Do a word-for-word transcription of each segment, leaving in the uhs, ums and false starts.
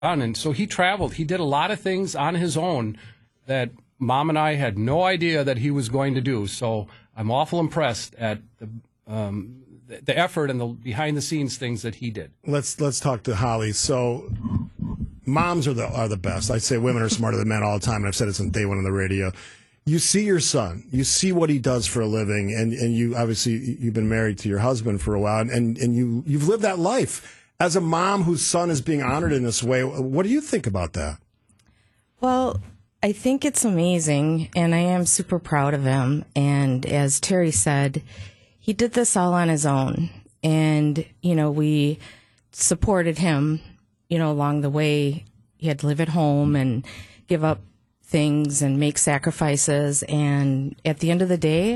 And so he traveled. He did a lot of things on his own that Mom and I had no idea that he was going to do. So I'm awful impressed at the um, the, the effort and the behind-the-scenes things that he did. Let's let's talk to Holly. So moms are the are the best. I say women are smarter than men all the time, and I've said it since day one on the radio. You see your son. You see what he does for a living, and, and you obviously you've been married to your husband for a while, and, and you you've lived that life. As a mom whose son is being honored in this way, what do you think about that? Well, I think it's amazing, and I am super proud of him. And as Terry said, he did this all on his own. And, you know, we supported him, you know, along the way. He had to live at home and give up things and make sacrifices. And at the end of the day,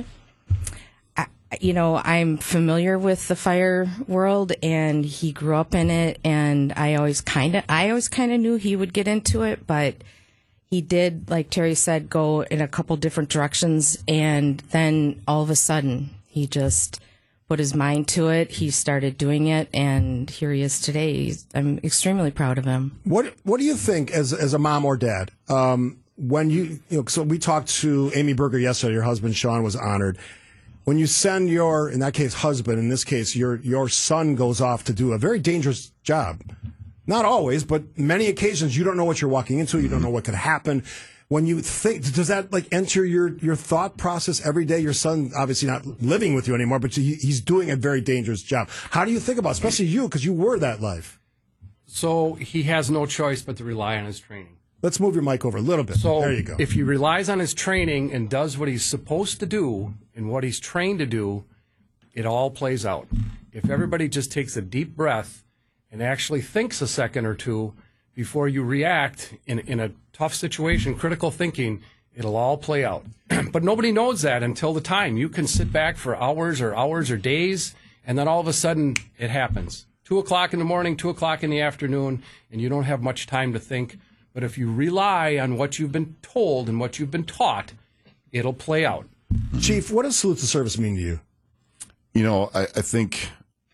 you know, I'm familiar with the fire world, and he grew up in it, and I always kind of, I always kind of knew he would get into it, but he did, like Terry said, go in a couple different directions, and then all of a sudden, he just put his mind to it. He started doing it, and here he is today. He's, I'm extremely proud of him. What What do you think, as as a mom or dad, um, when you, you know, so we talked to Amy Berger yesterday. Your husband Sean was honored. When you send your, in that case, husband, in this case, your your son goes off to do a very dangerous job. Not always, but many occasions you don't know what you're walking into. You don't know what could happen. When you think, does that like enter your, your thought process every day? Your son obviously not living with you anymore, but he, he's doing a very dangerous job. How do you think about it? Especially you, because you were that life. So he has no choice but to rely on his training. Let's move your mic over a little bit. So there you go. If he relies on his training and does what he's supposed to do and what he's trained to do, it all plays out. If everybody just takes a deep breath and actually thinks a second or two before you react in, in a tough situation, critical thinking, it'll all play out. But nobody knows that until the time. You can sit back for hours or hours or days, and then all of a sudden it happens. Two o'clock in the morning, two o'clock in the afternoon, and you don't have much time to think. But if you rely on what you've been told and what you've been taught, it'll play out. Chief, what does salute to service mean to you? You know, I, I think,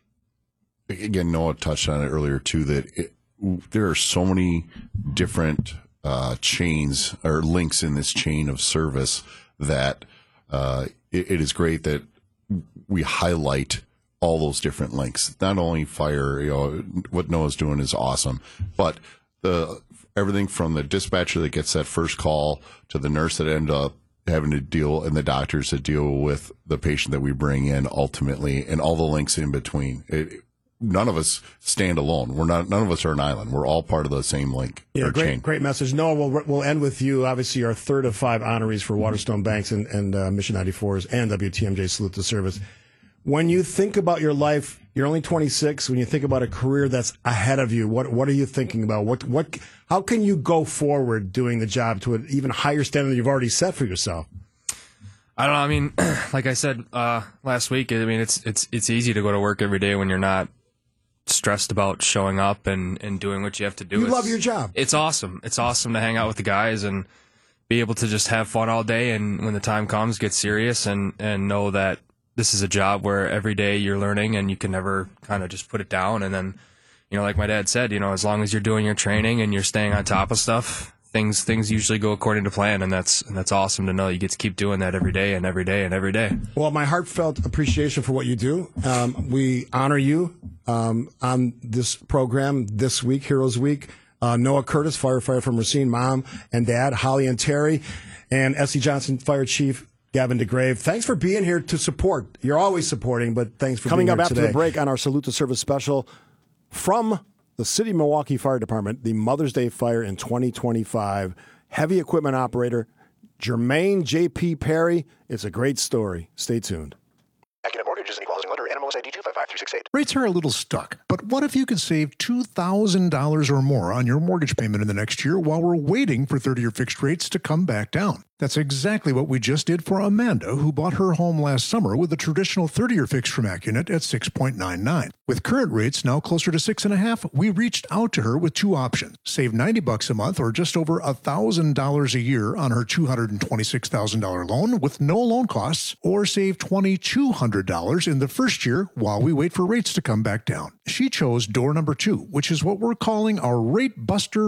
again, Noah touched on it earlier, too, that it, there are so many different uh, chains or links in this chain of service that uh, it, it is great that we highlight all those different links. Not only fire, you know, what Noah's doing is awesome, but the everything from the dispatcher that gets that first call to the nurse that end up having to deal and the doctors that deal with the patient that we bring in ultimately, and all the links in between. It, none of us stand alone. We're not. None of us are an island. We're all part of the same link. Yeah, or great, chain. great message. Noah, we'll we'll end with you. Obviously, you're a third of five honorees for Waterstone Banks and and uh, Mission ninety-fours and W T M J Salute to Service. When you think about your life, you're only twenty-six. When you think about a career that's ahead of you, what what are you thinking about? What what? How can you go forward doing the job to an even higher standard than you've already set for yourself? I don't know. I mean, like I said uh, last week, I mean, it's it's it's easy to go to work every day when you're not stressed about showing up and, and doing what you have to do. You it's, love your job. It's awesome. It's awesome to hang out with the guys and be able to just have fun all day, and when the time comes, get serious and, and know that this is a job where every day you're learning and you can never kind of just put it down. And then, you know, like my dad said, you know, as long as you're doing your training and you're staying on top of stuff, things things usually go according to plan, and that's and that's awesome to know. You get to keep doing that every day and every day and every day. Well, my heartfelt appreciation for what you do. Um, we honor you um, on this program this week, Heroes Week. Uh, Noah Curtis, firefighter from Racine, mom and dad, Holly and Terry, and S C Johnson Fire Chief Gavin DeGrave. Thanks for being here to support. You're always supporting, but thanks for Coming being up here after today. the break on our Salute to Service special from the City of Milwaukee Fire Department, the Mother's Day Fire in twenty twenty-five. Heavy equipment operator Jermaine J P. Perry. It's a great story. Stay tuned. Accident Mortgage is an equal housing lender. N M L S I D two five five three six eight. Rates are a little stuck, but what if you could save two thousand dollars or more on your mortgage payment in the next year while we're waiting for thirty-year fixed rates to come back down? That's exactly what we just did for Amanda, who bought her home last summer with a traditional thirty-year fixed from Accunet at six point nine nine. With current rates now closer to six point five, we reached out to her with two options. Save ninety bucks a month or just over one thousand dollars a year on her two hundred twenty-six thousand dollars loan with no loan costs, or save two thousand two hundred dollars in the first year while we wait for rates to come back down. She chose door number two, which is what we're calling our Rate Buster